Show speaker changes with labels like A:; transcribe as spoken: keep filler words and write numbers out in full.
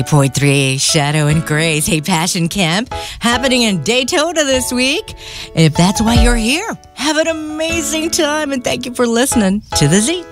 A: point three Shadow and Grace. Hey, Passion Camp happening in Daytona this week. If that's why you're here, have an amazing time and thank you for listening to The Z.